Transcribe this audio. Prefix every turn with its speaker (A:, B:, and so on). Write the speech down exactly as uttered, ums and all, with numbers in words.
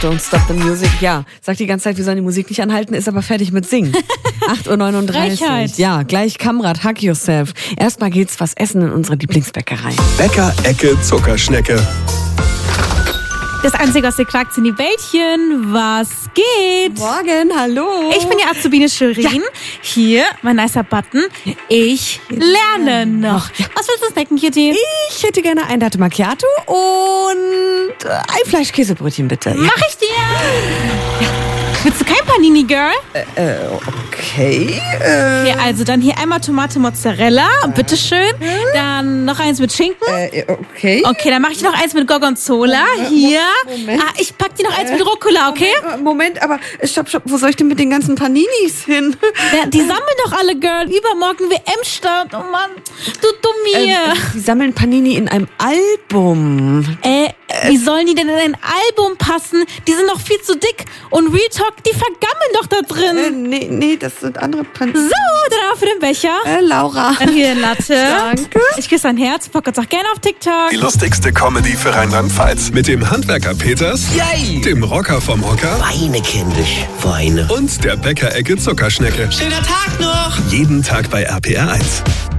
A: Don't Stop the Music. Ja, sagt die ganze Zeit, wir sollen die Musik nicht anhalten, ist aber fertig mit Singen. acht Uhr neununddreißig.
B: Frechheit.
A: Ja, gleich Kamrat, hug yourself. Erstmal geht's was essen in unsere Lieblingsbäckerei.
C: Bäcker-Ecke Zuckerschnecke.
B: Das Einzige, was ihr klagt, sind die Bällchen. Was geht?
A: Morgen, hallo.
B: Ich bin die Azubine Shirin. Ja. Hier, mein nicer Button. Ich lerne noch. Was willst du snacken, Kitty?
A: Ich hätte gerne ein Latte Macchiato und ein Fleischkäsebrötchen, bitte.
B: Mach ich dir. Ja. Willst du kein Panini, Girl?
A: Äh, okay. Äh,
B: Okay, also dann hier einmal Tomate Mozzarella, bitteschön. Dann noch eins mit Schinken.
A: äh, okay.
B: Okay, dann mache ich noch eins mit Gorgonzola. Hier.
A: Moment.
B: Ah, ich pack dir noch eins mit Rucola, okay?
A: Moment, Moment, aber stopp, stopp, wo soll ich denn mit den ganzen Paninis hin?
B: Ja, die sammeln doch alle, Girl. Übermorgen W M-Start. Oh Mann, du Dummi.
A: Ähm, die sammeln Panini in einem Album.
B: Äh, wie sollen die denn in ein Album passen? Die sind doch viel zu dick. Und Real Talk, die vergammeln doch da
A: Äh,
B: drin.
A: nee, nee, das sind andere Panini.
B: So, dann auch für den Becher.
A: Äh, Laura.
B: Dann hier Latte.
A: Danke.
B: Ich küsse dein Herz. Pack uns auch gerne auf TikTok.
C: Die lustigste Comedy für Rheinland-Pfalz. Mit dem Handwerker Peters,
D: Yay!
C: dem Rocker vom Hocker
D: Weine, kindisch, Weine.
C: und der Bäcker-Ecke Zuckerschnecke.
D: Schöner Tag noch!
C: Jeden Tag bei R P R eins.